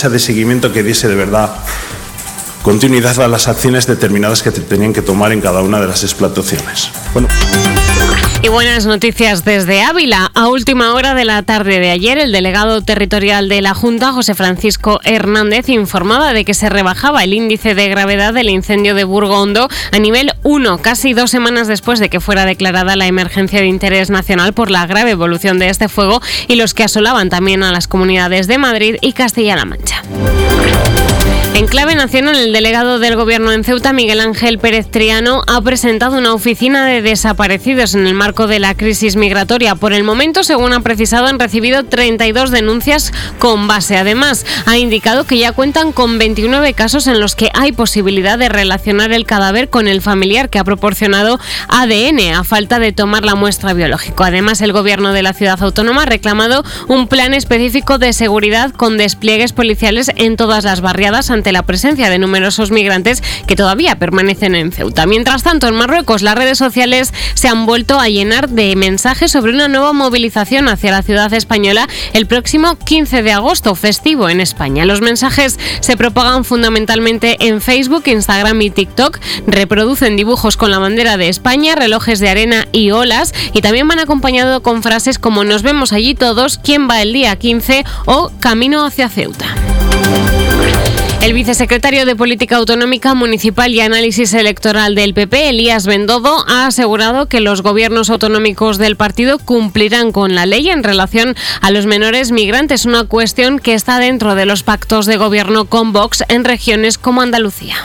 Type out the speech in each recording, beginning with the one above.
mesa de seguimiento que diese de verdad continuidad a las acciones determinadas que tenían que tomar en cada una de las explotaciones. Y buenas noticias desde Ávila. A última hora de la tarde de ayer, el delegado territorial de la Junta, José Francisco Hernández, informaba de que se rebajaba el índice de gravedad del incendio de Burgo Hondo a nivel 1, casi 2 semanas después de que fuera declarada la emergencia de interés nacional por la grave evolución de este fuego y los que asolaban también a las comunidades de Madrid y Castilla-La Mancha. En clave nacional, el delegado del Gobierno en Ceuta, Miguel Ángel Pérez Triano, ha presentado una oficina de desaparecidos en el marco de la crisis migratoria. Por el momento, según ha precisado, han recibido 32 denuncias con base. Además, ha indicado que ya cuentan con 29 casos en los que hay posibilidad de relacionar el cadáver con el familiar que ha proporcionado ADN a falta de tomar la muestra biológica. Además, el Gobierno de la ciudad autónoma ha reclamado un plan específico de seguridad con despliegues policiales en todas las barriadas ante la presencia de numerosos migrantes que todavía permanecen en Ceuta. Mientras tanto, en Marruecos, las redes sociales se han vuelto a llenar de mensajes sobre una nueva movilización hacia la ciudad española el próximo 15 de agosto, festivo en España. Los mensajes se propagan fundamentalmente en Facebook, Instagram y TikTok, reproducen dibujos con la bandera de España, relojes de arena y olas, y también van acompañados con frases como "nos vemos allí todos", "quién va el día 15" o "camino hacia Ceuta". El vicesecretario de Política Autonómica, Municipal y Análisis Electoral del PP, Elías Bendodo, ha asegurado que los gobiernos autonómicos del partido cumplirán con la ley en relación a los menores migrantes, una cuestión que está dentro de los pactos de gobierno con Vox en regiones como Andalucía.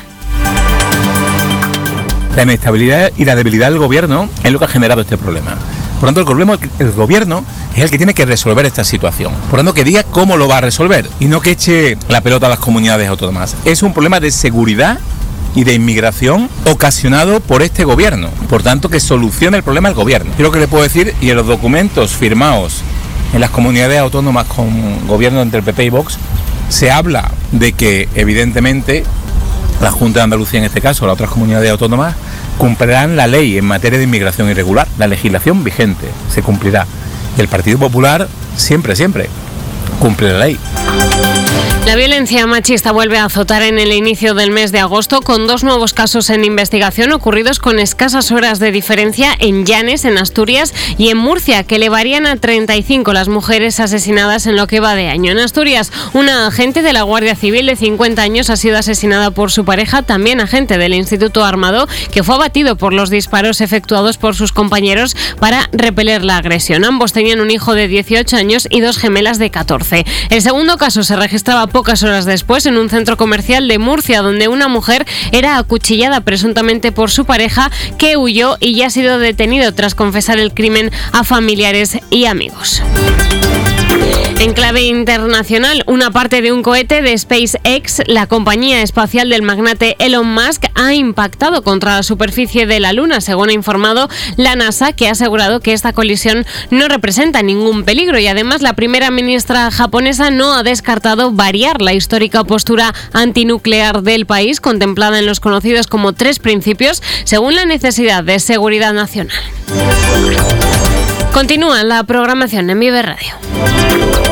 La inestabilidad y la debilidad del gobierno es lo que ha generado este problema. Por tanto, el gobierno es el que tiene que resolver esta situación. Por tanto, que diga cómo lo va a resolver y no que eche la pelota a las comunidades autónomas. Es un problema de seguridad y de inmigración ocasionado por este gobierno. Por tanto, que solucione el problema el gobierno. Yo lo que le puedo decir, y en los documentos firmados en las comunidades autónomas con gobierno entre el PP y Vox, se habla de que, evidentemente, la Junta de Andalucía, en este caso, las otras comunidades autónomas, cumplirán la ley en materia de inmigración irregular. La legislación vigente se cumplirá. Y el Partido Popular siempre cumple la ley. La violencia machista vuelve a azotar en el inicio del mes de agosto, con 2 nuevos casos en investigación ocurridos con escasas horas de diferencia en Llanes, en Asturias, y en Murcia, que elevarían a 35 las mujeres asesinadas en lo que va de año. En Asturias, una agente de la Guardia Civil de 50 años ha sido asesinada por su pareja, también agente del Instituto Armado, que fue abatido por los disparos efectuados por sus compañeros para repeler la agresión. Ambos tenían un hijo de 18 años y 2 gemelas de 14. El segundo caso se registraba pocas horas después en un centro comercial de Murcia, donde una mujer era acuchillada presuntamente por su pareja, que huyó y ya ha sido detenido tras confesar el crimen a familiares y amigos. En clave internacional, una parte de un cohete de SpaceX, la compañía espacial del magnate Elon Musk, ha impactado contra la superficie de la Luna, según ha informado la NASA, que ha asegurado que esta colisión no representa ningún peligro. Y además, la primera ministra japonesa no ha descartado variar la histórica postura antinuclear del país, contemplada en los conocidos como 3 principios, según la necesidad de seguridad nacional. Continúa la programación en Vive Radio.